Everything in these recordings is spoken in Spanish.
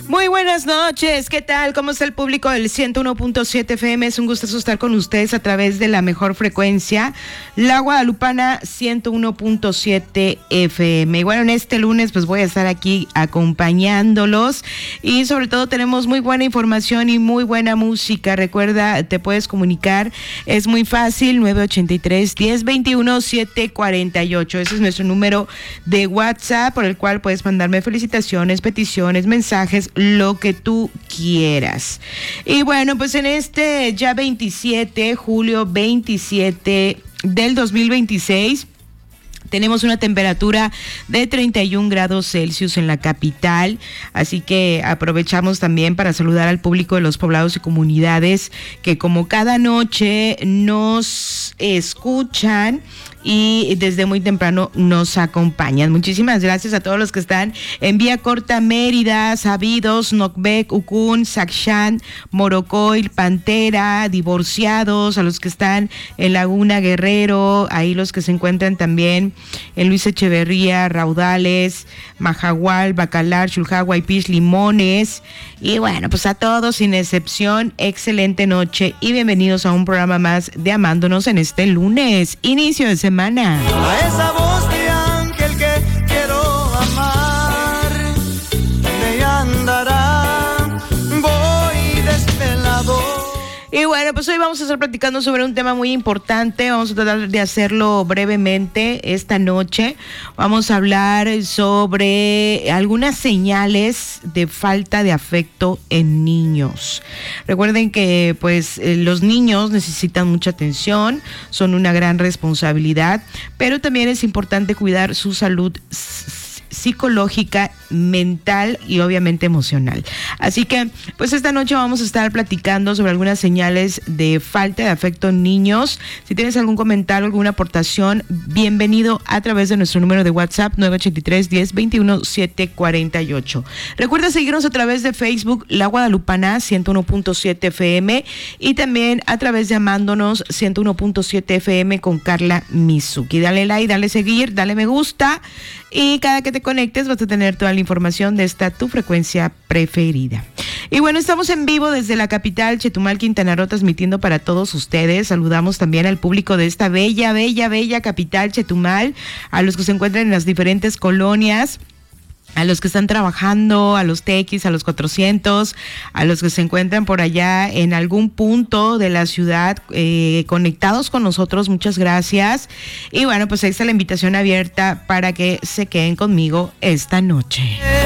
Muy buenas noches, ¿qué tal? ¿Cómo está el público del 101.7 FM? Es un gusto estar con ustedes a través de la mejor frecuencia, La Guadalupana 101.7 FM. Y bueno, en este lunes pues voy a estar aquí acompañándolos y sobre todo tenemos muy buena información y muy buena música. Recuerda, te puedes comunicar, es muy fácil, 983-1021-748. Ese es nuestro número de WhatsApp por el cual puedes mandarme felicitaciones, peticiones, mensajes, lo que tú quieras. Y bueno, pues en este ya 27, julio 27 del 2026, tenemos una temperatura de 31 grados Celsius en la capital, así que aprovechamos también para saludar al público de los poblados y comunidades que como cada noche nos escuchan y desde muy temprano nos acompañan. Muchísimas gracias a todos los que están en Vía Corta, Mérida, Sabidos, Nocbec, Ucún, Sacshan, Morocoil, Pantera, Divorciados, a los que están en Laguna Guerrero, ahí los que se encuentran también en Luis Echeverría, Raudales, Majagual, Bacalar, Chulhagua, Ipish, Limones. Y bueno, pues a todos sin excepción, excelente noche y bienvenidos a un programa más de Amándonos en este lunes, inicio de semana. A esa voz de ángel que quiero amar, ¿dónde andará? Voy desvelado. Y bueno, pues hoy vamos a estar platicando sobre un tema muy importante. Vamos a tratar de hacerlo brevemente esta noche. Vamos a hablar sobre algunas señales de falta de afecto en niños. Recuerden que pues los niños necesitan mucha atención, son una gran responsabilidad, pero también es importante cuidar su salud psicológica, mental y obviamente emocional. Así que pues esta noche vamos a estar platicando sobre algunas señales de falta de afecto en niños. Si tienes algún comentario, alguna aportación, bienvenido a través de nuestro número de WhatsApp 983-1021-748. Recuerda seguirnos a través de Facebook La Guadalupana 101.7 FM y también a través de Amándonos 101.7 FM con Carla Mizuki. Dale like, dale seguir, dale me gusta y cada que te conectes vas a tener toda la información de esta tu frecuencia preferida. Y bueno, estamos en vivo desde la capital, Chetumal, Quintana Roo, transmitiendo para todos ustedes. Saludamos también al público de esta bella capital, Chetumal, a los que se encuentran en las diferentes colonias, a los que están trabajando, a los tequis, a los 400, a los que se encuentran por allá en algún punto de la ciudad conectados con nosotros, muchas gracias. Y bueno, pues ahí está la invitación abierta para que se queden conmigo esta noche.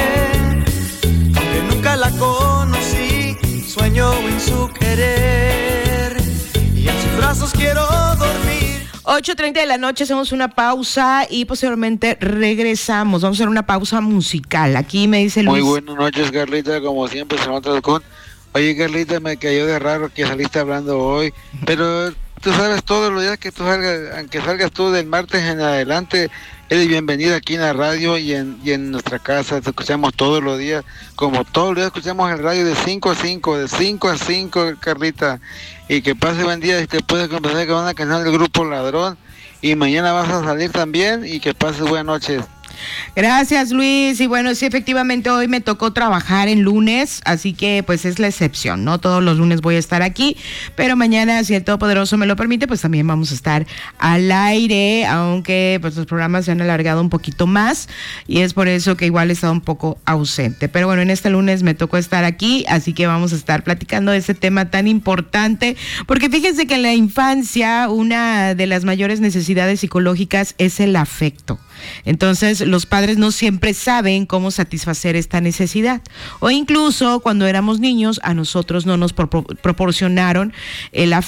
Aunque nunca la conocí, sueño en su querer y en sus brazos quiero dormir. 8:30 de la noche, hacemos una pausa y posteriormente regresamos. Vamos a hacer una pausa musical. Aquí me dice Luis. Muy buenas noches, Carlita, como siempre, se nota con. Oye, Carlita, me cayó de raro que saliste hablando hoy, pero tú sabes, todos los días que tú salgas, aunque salgas tú del martes en adelante, eres bienvenida aquí en la radio y en nuestra casa. Te escuchamos todos los días, como todos los días escuchamos el radio de 5 a 5, Carlita. Y que pase buen día y te puedes comenzar con una canción del grupo Ladrón. Y mañana vas a salir también y que pases buenas noches. Gracias, Luis. Y bueno, sí, efectivamente hoy me tocó trabajar en lunes, así que pues es la excepción, ¿no? Todos los lunes voy a estar aquí, pero mañana, si el Todopoderoso me lo permite, pues también vamos a estar al aire, aunque pues los programas se han alargado un poquito más y es por eso que igual he estado un poco ausente. Pero bueno, en este lunes me tocó estar aquí, así que vamos a estar platicando de este tema tan importante, porque fíjense que en la infancia una de las mayores necesidades psicológicas es el afecto. Entonces, los padres no siempre saben cómo satisfacer esta necesidad. O incluso cuando éramos niños, a nosotros no nos proporcionaron el afecto